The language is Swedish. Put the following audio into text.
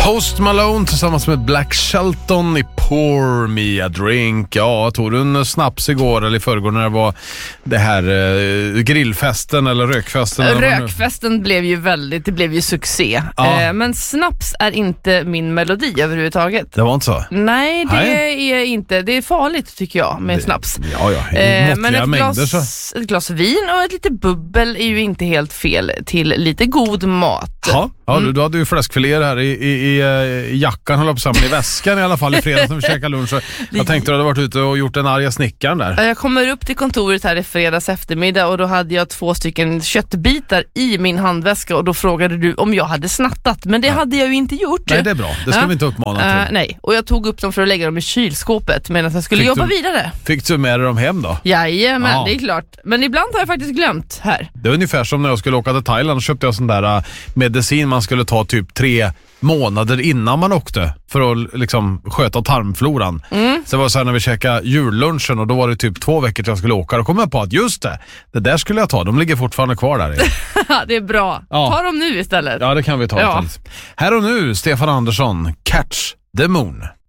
Post Malone tillsammans med Black Shelton i Pour Me a Drink. Ja, tog du en snaps igår eller i förrgår när det var det här grillfesten eller rökfesten? Rökfesten blev ju succé. Ja. Men snaps är inte min melodi överhuvudtaget. Det var inte så? Nej, det är inte. Det är farligt tycker jag med snaps. Ja, men ett glas vin och ett lite bubbel är ju inte helt fel till lite god mat. Ja, du hade ju fläskfiléer här i jackan, höll på samman i väskan i alla fall i fredags när vi käkade lunch. Jag tänkte att du hade varit ute och gjort en arga snickaren där. Jag kommer upp till kontoret här i fredags eftermiddag och då hade jag 2 stycken köttbitar i min handväska och då frågade du om jag hade snattat. Men det hade jag ju inte gjort. Nej, det är bra. Det ska vi inte uppmana till. Nej, och jag tog upp dem för att lägga dem i kylskåpet medan jag skulle jobba vidare. Fick du med dig dem hem då? Jajamän, det är klart. Men ibland har jag faktiskt glömt här. Det är ungefär som när jag skulle åka till Thailand och köpte jag sån där medicin man skulle ta typ 3 månader innan man åkte för att liksom sköta tarmfloran. Så det var så här när vi käkade jullunchen och då var det typ 2 veckor till jag skulle åka. Då kom jag på att just det där skulle jag ta. De ligger fortfarande kvar där. Det är bra. Ja. Ta dem nu istället. Ja, det kan vi ta. Här och nu, Stefan Andersson, Catch the Moon.